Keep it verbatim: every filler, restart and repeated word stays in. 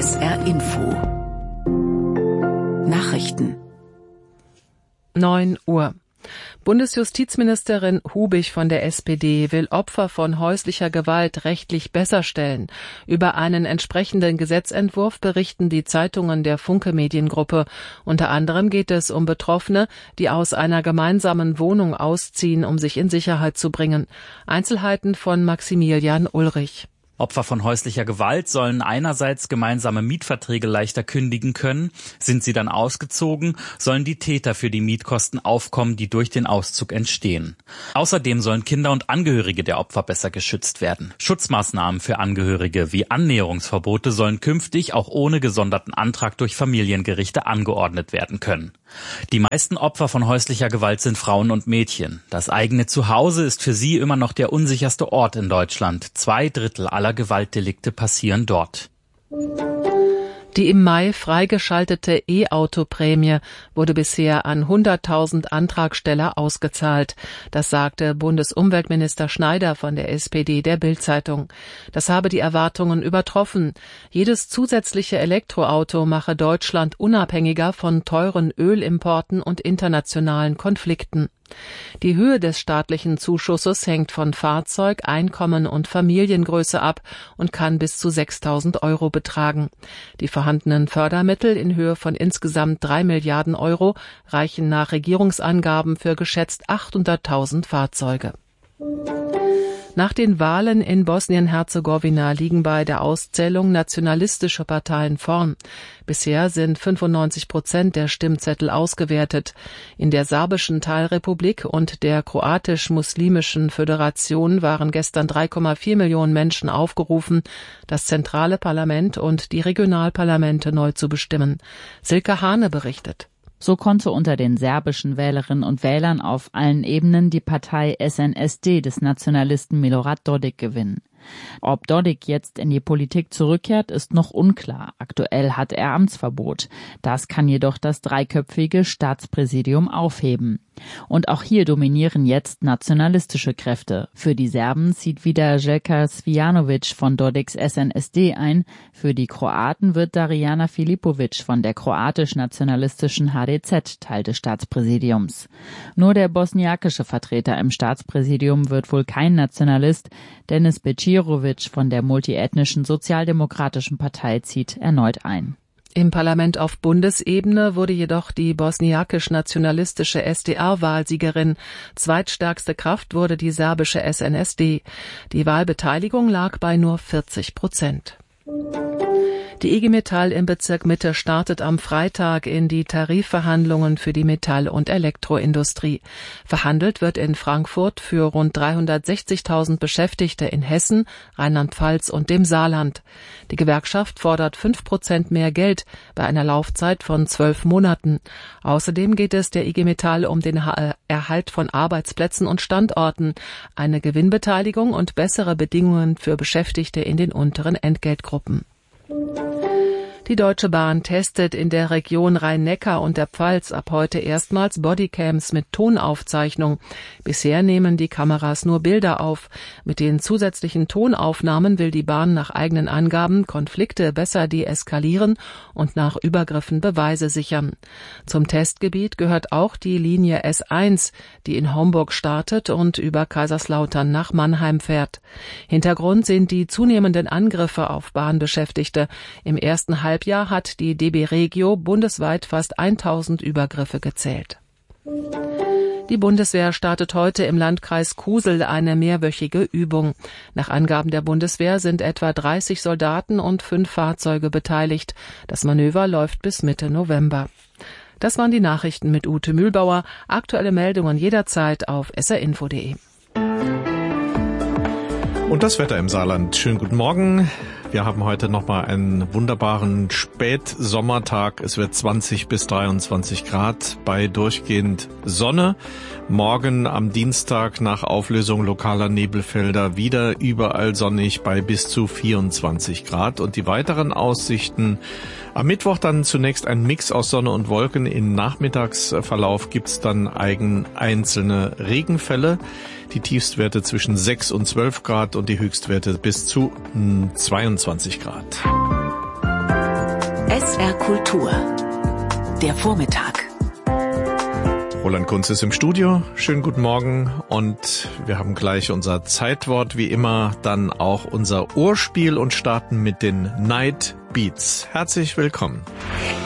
S R Info Nachrichten neun Uhr. Bundesjustizministerin Hubig von der S P D will Opfer von häuslicher Gewalt rechtlich besser stellen. Über einen entsprechenden Gesetzentwurf berichten die Zeitungen der Funke Mediengruppe. Unter anderem geht es um Betroffene, die aus einer gemeinsamen Wohnung ausziehen, um sich in Sicherheit zu bringen. Einzelheiten von Maximilian Ulrich. Opfer von häuslicher Gewalt sollen einerseits gemeinsame Mietverträge leichter kündigen können. Sind sie dann ausgezogen, sollen die Täter für die Mietkosten aufkommen, die durch den Auszug entstehen. Außerdem sollen Kinder und Angehörige der Opfer besser geschützt werden. Schutzmaßnahmen für Angehörige wie Annäherungsverbote sollen künftig auch ohne gesonderten Antrag durch Familiengerichte angeordnet werden können. Die meisten Opfer von häuslicher Gewalt sind Frauen und Mädchen. Das eigene Zuhause ist für sie immer noch der unsicherste Ort in Deutschland. Zwei Drittel aller Gewaltdelikte passieren dort. Die im Mai freigeschaltete E-Auto-Prämie wurde bisher an hunderttausend Antragsteller ausgezahlt. Das sagte Bundesumweltminister Schneider von der S P D der Bild-Zeitung. Das habe die Erwartungen übertroffen. Jedes zusätzliche Elektroauto mache Deutschland unabhängiger von teuren Ölimporten und internationalen Konflikten. Die Höhe des staatlichen Zuschusses hängt von Fahrzeug, Einkommen und Familiengröße ab und kann bis zu sechstausend Euro betragen. Die vorhandenen Fördermittel in Höhe von insgesamt drei Milliarden Euro reichen nach Regierungsangaben für geschätzt achthunderttausend Fahrzeuge. Nach den Wahlen in Bosnien-Herzegowina liegen bei der Auszählung nationalistische Parteien vorn. Bisher sind fünfundneunzig Prozent der Stimmzettel ausgewertet. In der serbischen Teilrepublik und der kroatisch-muslimischen Föderation waren gestern drei Komma vier Millionen Menschen aufgerufen, das zentrale Parlament und die Regionalparlamente neu zu bestimmen. Silke Hane berichtet. So konnte unter den serbischen Wählerinnen und Wählern auf allen Ebenen die Partei S N S D des Nationalisten Milorad Dodik gewinnen. Ob Dodik jetzt in die Politik zurückkehrt, ist noch unklar. Aktuell hat er Amtsverbot. Das kann jedoch das dreiköpfige Staatspräsidium aufheben. Und auch hier dominieren jetzt nationalistische Kräfte. Für die Serben zieht wieder Željko Cvijanović von Dodiks S N S D ein. Für die Kroaten wird Darijana Filipović von der kroatisch-nationalistischen H D Z Teil des Staatspräsidiums. Nur der bosniakische Vertreter im Staatspräsidium wird wohl kein Nationalist. Denis Bećirović von der multiethnischen Sozialdemokratischen Partei zieht erneut ein. Im Parlament auf Bundesebene wurde jedoch die bosniakisch-nationalistische S D R-Wahlsiegerin. Zweitstärkste Kraft wurde die serbische S N S D. Die Wahlbeteiligung lag bei nur vierzig Prozent. Die I G Metall im Bezirk Mitte startet am Freitag in die Tarifverhandlungen für die Metall- und Elektroindustrie. Verhandelt wird in Frankfurt für rund dreihundertsechzigtausend Beschäftigte in Hessen, Rheinland-Pfalz und dem Saarland. Die Gewerkschaft fordert fünf Prozent mehr Geld bei einer Laufzeit von zwölf Monaten. Außerdem geht es der I G Metall um den Erhalt von Arbeitsplätzen und Standorten, eine Gewinnbeteiligung und bessere Bedingungen für Beschäftigte in den unteren Entgeltgruppen. Die Deutsche Bahn testet in der Region Rhein-Neckar und der Pfalz ab heute erstmals Bodycams mit Tonaufzeichnung. Bisher nehmen die Kameras nur Bilder auf. Mit den zusätzlichen Tonaufnahmen will die Bahn nach eigenen Angaben Konflikte besser deeskalieren und nach Übergriffen Beweise sichern. Zum Testgebiet gehört auch die Linie S eins, die in Homburg startet und über Kaiserslautern nach Mannheim fährt. Hintergrund sind die zunehmenden Angriffe auf Bahnbeschäftigte. Im ersten Halbjahr Halbjahr hat die D B Regio bundesweit fast tausend Übergriffe gezählt. Die Bundeswehr startet heute im Landkreis Kusel eine mehrwöchige Übung. Nach Angaben der Bundeswehr sind etwa dreißig Soldaten und fünf Fahrzeuge beteiligt. Das Manöver läuft bis Mitte November. Das waren die Nachrichten mit Ute Mühlbauer. Aktuelle Meldungen jederzeit auf s r info punkt de. Und das Wetter im Saarland. Schönen guten Morgen. Wir haben heute nochmal einen wunderbaren Spätsommertag. Es wird zwanzig bis dreiundzwanzig Grad bei durchgehend Sonne. Morgen am Dienstag nach Auflösung lokaler Nebelfelder wieder überall sonnig bei bis zu vierundzwanzig Grad. Und die weiteren Aussichten: am Mittwoch dann zunächst ein Mix aus Sonne und Wolken. Im Nachmittagsverlauf gibt's dann eigen einzelne Regenfälle. Die Tiefstwerte zwischen sechs und zwölf Grad und die Höchstwerte bis zu zweiundzwanzig Grad. S R Kultur. Der Vormittag. Roland Kunz ist im Studio. Schönen guten Morgen und wir haben gleich unser Zeitwort, wie immer, dann auch unser Ohrspiel und starten mit den Night Beats. Herzlich willkommen.